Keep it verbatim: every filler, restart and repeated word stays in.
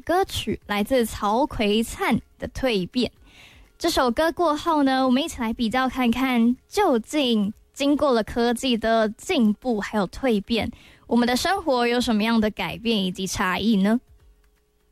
歌曲，来自曹奎灿的《蜕变》。这首歌过后呢，我们一起来比较看看，究竟经过了科技的进步还有蜕变，我们的生活有什么样的改变以及差异呢？